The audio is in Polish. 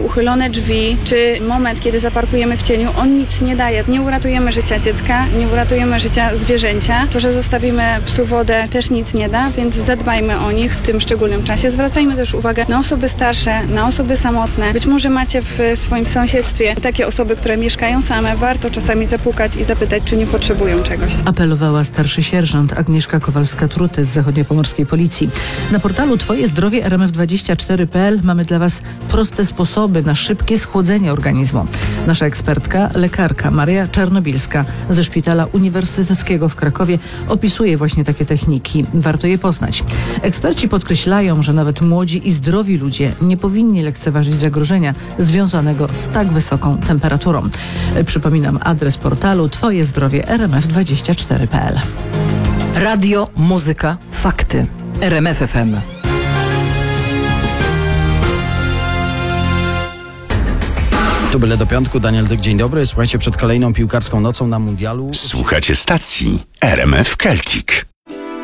uchylone drzwi, czy moment, kiedy zaparkujemy w cieniu, on nic nie daje. Nie uratujemy życia dziecka, nie uratujemy życia zwierzęcia. To, że zostawimy psu wodę, też nic nie da, więc zadbajmy o nich w tym szczególnym czasie. Zwracajmy też uwagę na osoby starsze, na osoby samotne. Być może macie w swoim sąsiedztwie takie osoby, które mieszkają same. Warto czasami zapukać i zapytać, czy nie potrzebują czegoś. Apelowała starszy sierżant Agnieszka Kowalska-Truty z zachodniopomorskiej policji. Na portalu Twoje zdrowie rmf24.pl mamy dla Was proste sposoby na szybkie schłodzenie organizmu. Nasza ekspertka, lekarka Maria Czarnobilska ze Szpitala Uniwersyteckiego w Krakowie opisuje właśnie takie techniki. Warto je poznać. Eksperci podkreślają, że nawet młodzi i zdrowi ludzie nie powinni lekceważyć zagrożenia związanego z tak wysoką temperaturą. Przypominam adres portalu Twoje zdrowie rmf24.pl. Radio, muzyka, fakty. RMF FM. Tu byle do piątku, Daniel Dyk, dzień dobry. Słuchajcie, przed kolejną piłkarską nocą na mundialu... Słuchacie stacji RMF Celtic.